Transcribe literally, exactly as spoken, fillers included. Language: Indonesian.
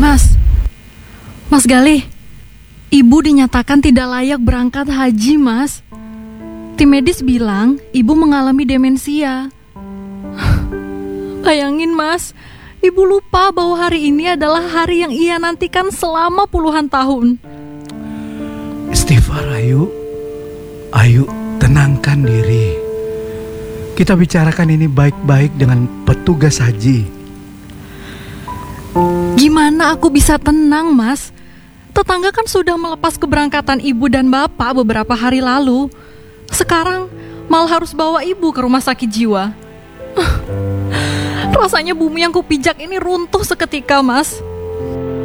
Mas, Mas Galih, ibu dinyatakan tidak layak berangkat haji, Mas. Tim medis bilang ibu mengalami demensia. Bayangin, Mas, ibu lupa bahwa hari ini adalah hari yang ia nantikan selama puluhan tahun. Istighfar, Ayu. Ayu, tenangkan diri. Kita bicarakan ini baik-baik dengan petugas haji. Gimana aku bisa tenang, Mas? Tetangga kan sudah melepas keberangkatan ibu dan bapak beberapa hari lalu. Sekarang malah harus bawa ibu ke rumah sakit jiwa. Rasanya bumi yang kupijak ini runtuh seketika, Mas.